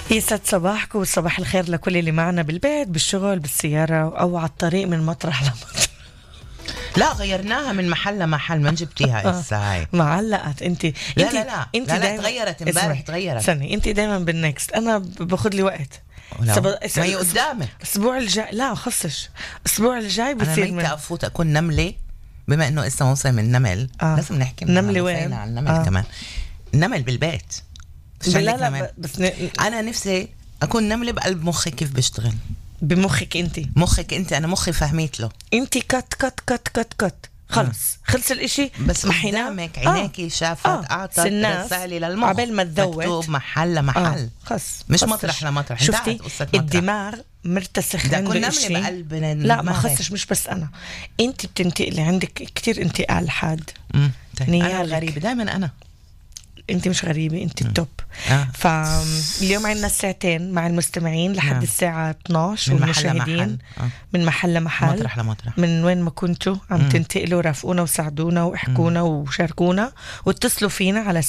يسعد صباحكم وصباح الخير لكل اللي معنا بالبيت بالشغل بالسيارة أو على الطريق من مطرح لمطرح. لا غيرناها من محل لمحل، ما جبتيها هسه هاي معلقت انت. لا تغيرت امبارح، تغيرت. سنة انت دايما بالنكست، انا باخذ لي وقت. ما هي قدامك. الاسبوع الجاي لا خصش، الاسبوع الجاي بتصير انا متى افوت اكون نملة، بما انه اسا موسم من النمل. لازم نحكي نملة وين عن النمل كمان. النمل بالبيت. لا بس انا نفسي اكون نملة بقلب مخي. كيف بشتغل بمخك انت؟ مخك انت، انا مخي فهميت له. انت كت كت كت كت كت خلص خلص الاشي. بس قدامك عينيكي شافت اعطت رسالة للمخ قبل ما تذوق مكتوب محل لمحل. مش مطرح لمطرح. شفتي الدماغ مرتسخ عنده إشي. لا ما خصش، مش بس انا، انت بتنتقلي عندك كتير انتقال حاد. انا غريبة دائما. انا انت مش غريبة، انت التوب. فاليوم عندنا ساعتين مع المستمعين لحد الساعة 12 والمشاهدين من محل لمحل، مطرح لمطرح، من وين ما كنتوا عم تنتقلوا. رافقونا وساعدونا واحكونا وشاركونا واتصلوا فينا على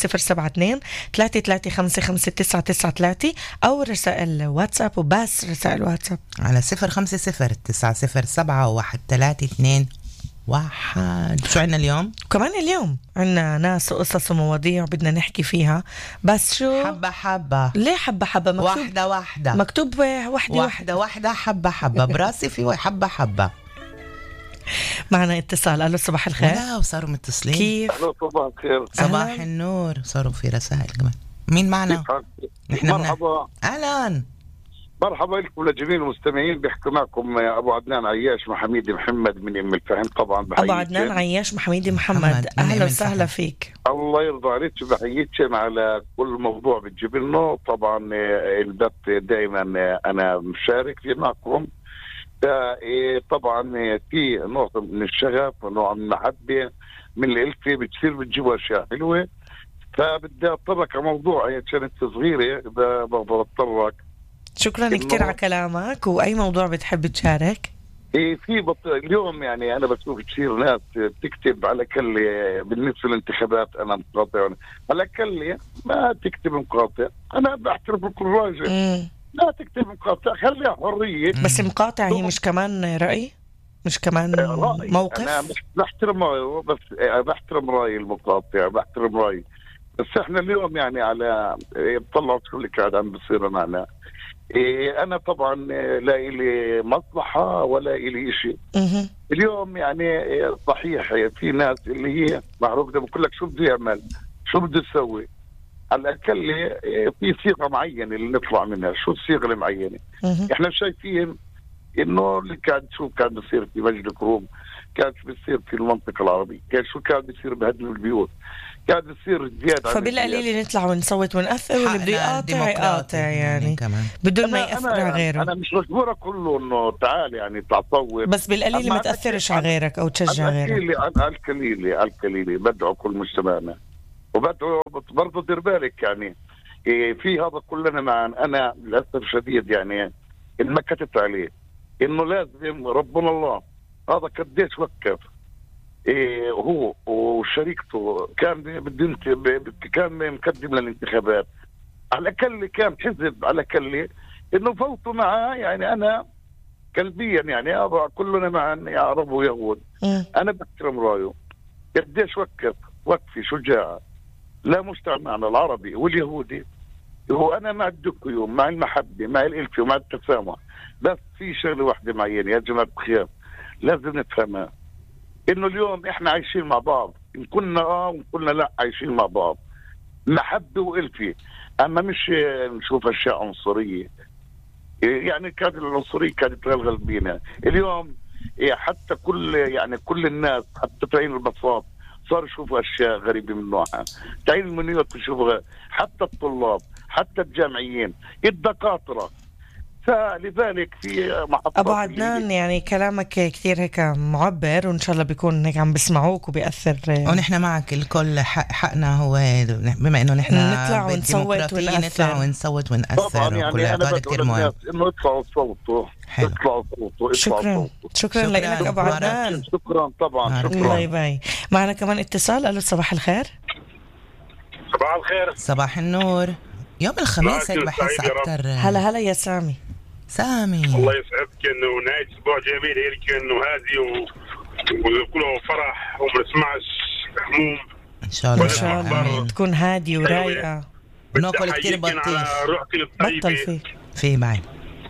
072-335-5993 أو رسائل واتساب، وبس رسائل واتساب على 050-907-132 واحد. شو عنا اليوم؟ كمان اليوم عنا ناس وقصص ومواضيع بدنا نحكي فيها، بس شو حبة حبة. ليه حبة حبة؟ مكتوب واحدة واحدة، مكتوب واحدة واحدة حبة حبة. براسي في حبة حبة. معنا اتصال. ألو صباح الخير. لا وصاروا متصلين. كيف؟ ألو صباح الخير. صباح النور. صاروا في رسائل كمان. مين معنا؟ نحن مرحبا. أهلا مرحبا لكم لجميع المستمعين. بيحكي معكم أبو عدنان عياش محميدي محمد من أم الفهم. طبعا أبو عدنان عياش محميدي محمد، أهلا وسهلا فيك. الله يرضى عليك. بحييكم على كل موضوع بتجيب لنا. طبعا البث دائما أنا مشارك فيه معكم. طبعا في نوع من الشغف ونوع من المحبة من الألفة بتصير بتجيبوا أشياء حلوة. فبدي أتطرق على موضوع هي كانت صغيرة بقدر أتطرق. شكرا كتير على كلامك. وأي موضوع بتحب تشارك؟ في اليوم يعني أنا بشوف كثير ناس تكتب على كل بالنسبة للانتخابات. أنا مقاطع على كل ما تكتب مقاطع. أنا بحترم كل راجل. لا تكتب مقاطع، خليها حرية. بس مقاطع هي مش كمان رأي، مش كمان رأي. موقف. أنا مش بحترم رأيه، بس بحترم رأي المقاطع، بحترم رأي. بس احنا اليوم يعني على بطلعوا شو اللي قاعد عم بصير معنا. أنا طبعا لا إلي مصلحة ولا إلي إشي. اليوم يعني صحيح في ناس اللي هي معروف ده بقول لك شو بده يعمل، شو بده يسوي. على الأقل في صيغة معينة اللي نطلع منها. شو الصيغة المعينة؟ إحنا شايفين إنه اللي قاعد شو قاعد بيصير في مجد كروم، قاعد بيصير في المنطقة العربية، شو قاعد بيصير بهدم البيوت، قاعد بيصير زيادة. فبالقليل نطلع ونصوت ونأثر، واللي بده يقاطع يعني بدون ما يأثر على غيره. أنا مش مجبورة كله إنه تعال يعني تعصوت، بس بالقليل ما تأثرش على غيرك أو تشجع غيرك. على القليل بدعو كل مجتمعنا، وبدعو برضه دير بالك يعني في هذا كلنا معا. أنا للأسف الشديد يعني إن ما كتبت عليه إنه لازم ربنا الله هذا قديش وقف هو وشريكته كان كان مقدم للانتخابات. على الأقل كان حزب، على الأقل إنه فوتوا معاه. يعني أنا قلبيا يعني كلنا معا يا عرب ويهود. أنا بحترم رأيه قديش وقفي شجاعة لا مجتمعنا العربي واليهودي. هو أنا مع الدكيوم، مع المحبة، مع الإلفة ومع التسامح. بس في شغلة واحدة معينة يا جماعة الخير لازم نفهمها، إنه اليوم إحنا عايشين مع بعض. إن كنا وإن كنا لا عايشين مع بعض محبة وإلفة. أما مش نشوف أشياء عنصرية. يعني كانت العنصرية كانت تغلغل بينا اليوم. حتى كل الناس حتى تعين البساط صار يشوفوا أشياء غريبة من نوعها. تعين المنيات يشوفوا، حتى الطلاب، حتى الجامعيين، الدكاترة. فلذلك في محطات. أبو عدنان يعني كلامك كثير هيك معبر، وإن شاء الله بيكون هيك عم بسمعوك وبيأثر. ونحن معك الكل. حقنا هو بما إنه نحن نطلع ونصوت ونأثر. نطلع ونصوت ونأثر. يعني هذا كثير مهم إنه يطلعوا صوته. شكرا لك أبو عدنان. شكرا طبعا. باي باي. معنا كمان اتصال. ألو صباح الخير. صباح الخير. صباح النور. يوم الخميس هيك بحس اكثر. هلا يا سامي. الله يسعدك، انه نهايه اسبوع جميل هيك، انه هادي وكله فرح وما نسمعش هموم ان شاء الله. ان شاء الله تكون هادي ورايقه وناكل كثير بطيخ. بطل في معي.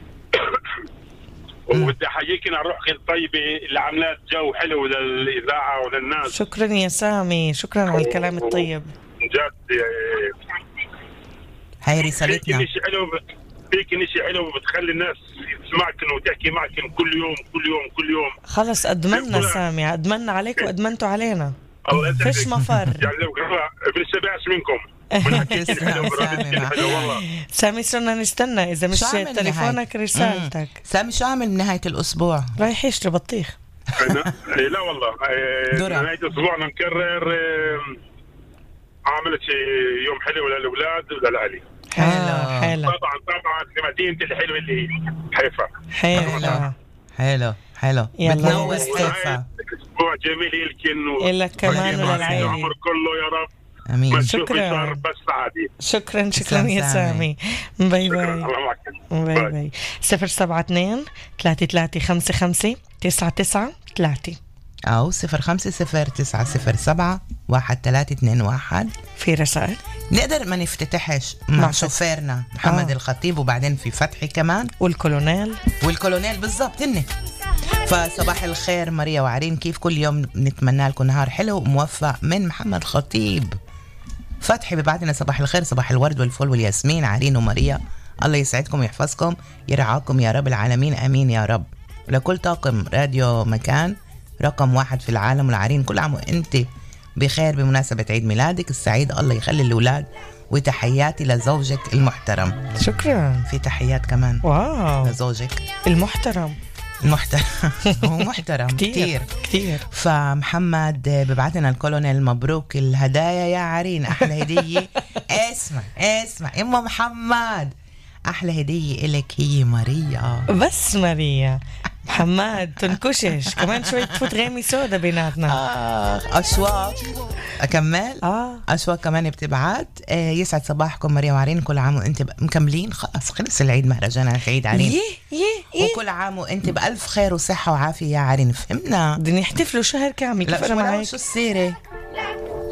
وبدي احييكي على روحك الطيبه اللي عملت جو حلو للاذاعه وللناس. شكرا يا سامي، شكرا على الكلام الطيب. جد هاي رسالتنا. فيك شيء حلو بتخلي الناس تسمعك وتحكي معك كل يوم. خلص ادمنا سامي، ادمنا عليك وادمنتوا علينا. الله يسعدك. فيش مفر. يعني لو بنشبعش منكم. سامي صرنا نستنى اذا مش تليفونك رسالتك. سامي شو عامل بنهاية الاسبوع؟ رايح يشتري بطيخ. لا والله نهاية اسبوعنا مكرر. عملت يوم حلو للاولاد وللعلي. حلو. طبعا سمعتي انت الحلوه اللي هي حيفا. حلو بتنوس حيفا. اسبوع جميل يمكن لك كمان وللعيله. العمر كله يا رب. امين. شكرا بس عادي. شكرا يا سامي. باي باي. 072 3355 993 أو 0509071321. في رسائل نقدر ما نفتتحش مع شوفيرنا محمد الخطيب، وبعدين في فتحي كمان والكولونيل بالضبط هن. فصباح الخير ماريا وعرين، كيف كل يوم نتمنى لكم نهار حلو وموفق من محمد خطيب. فتحي ببعتنا صباح الخير، صباح الورد والفل والياسمين عرين وماريا، الله يسعدكم ويحفظكم يرعاكم يا رب العالمين، امين يا رب. لكل طاقم راديو مكان رقم 1 في العالم والعرين، كل عام وانت بخير بمناسبة عيد ميلادك السعيد، الله يخلي الأولاد، وتحياتي لزوجك المحترم. شكرا. في تحيات كمان. واو. لزوجك المحترم هو محترم كتير. فمحمد ببعتنا الكولونيل مبروك الهدايا يا عرين، أحلى هدية. اسمع إما محمد، أحلى هدية إلك هي ماريا. بس ماريا محمد تنكشش كمان شوي، تفوت غامي سودا بيناتنا. أشواق أكمل. أشواق كمان بتبعت. يسعد صباحكم مريم وعرين، كل عام وانت مكملين، خلص العيد مهرجانات عيد عرين. وكل عام وانت بألف خير وصحة وعافية يا عرين، فهمنا. بدنا نحتفلوا شهر كامل. لا شو معي شو السيرة